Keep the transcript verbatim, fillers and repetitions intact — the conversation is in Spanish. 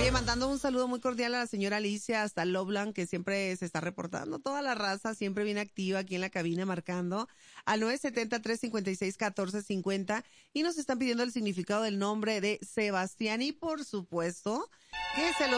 Oye, mandando un saludo muy cordial a la señora Alicia hasta Loveland, que siempre se está reportando. Toda la raza siempre bien activa aquí en la cabina marcando al nueve siete cero, tres cinco seis, uno cuatro cinco cero y nos están pidiendo el significado del nombre de Sebastián y por supuesto que se lo